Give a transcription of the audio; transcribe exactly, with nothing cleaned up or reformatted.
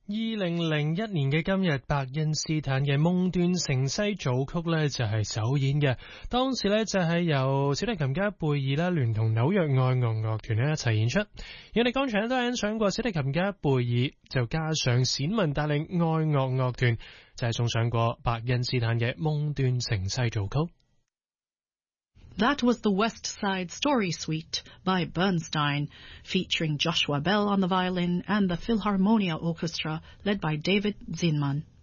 二零零一年嘅今日，白恩斯坦嘅夢斷城西組曲呢就係首演嘅。當時呢就係由小提琴家貝爾啦，聯同紐約愛樂樂團呢一齊演出。我哋剛才都欣賞過小提琴家貝爾，就加上冼文帶領愛樂樂團，就係送上過白恩斯坦嘅夢斷城西組曲。 That was the West Side Story Suite by Bernstein, featuring Joshua Bell on the violin and the Philharmonia Orchestra led by David Zinman.